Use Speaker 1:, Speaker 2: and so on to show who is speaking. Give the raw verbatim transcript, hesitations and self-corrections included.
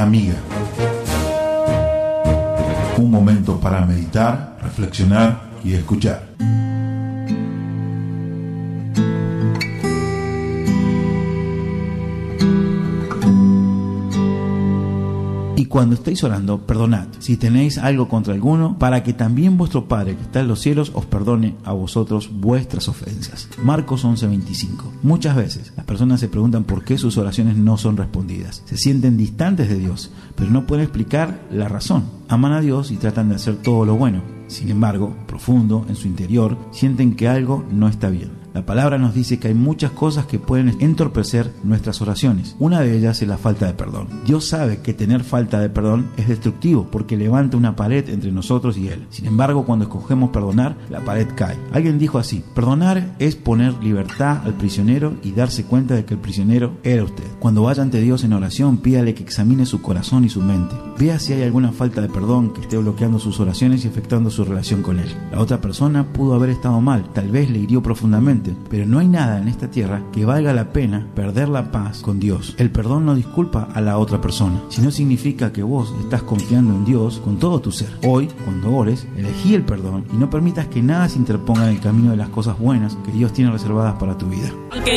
Speaker 1: amiga. Un momento para meditar, reflexionar y escuchar.
Speaker 2: Y cuando estéis orando, perdonad, si tenéis algo contra alguno, para que también vuestro Padre que está en los cielos os perdone a vosotros vuestras ofensas. Marcos once veinticinco. Muchas veces las personas se preguntan por qué sus oraciones no son respondidas. Se sienten distantes de Dios, pero no pueden explicar la razón. Aman a Dios y tratan de hacer todo lo bueno. Sin embargo, profundo, en su interior, sienten que algo no está bien. La palabra nos dice que hay muchas cosas que pueden entorpecer nuestras oraciones. Una de ellas es la falta de perdón. Dios sabe que tener falta de perdón es destructivo porque levanta una pared entre nosotros y Él. Sin embargo, cuando escogemos perdonar, la pared cae. Alguien dijo así: perdonar es poner libertad al prisionero y darse cuenta de que el prisionero era usted. Cuando vaya ante Dios en oración, pídale que examine su corazón y su mente. Vea si hay alguna falta de perdón que esté bloqueando sus oraciones y afectando su relación con Él. La otra persona pudo haber estado mal, tal vez le hirió profundamente, pero no hay nada en esta tierra que valga la pena perder la paz con Dios. El perdón no disculpa a la otra persona, sino significa que vos estás confiando en Dios con todo tu ser. Hoy, cuando ores, elegí el perdón y no permitas que nada se interponga en el camino de las cosas buenas que Dios tiene reservadas para tu vida.
Speaker 3: Aunque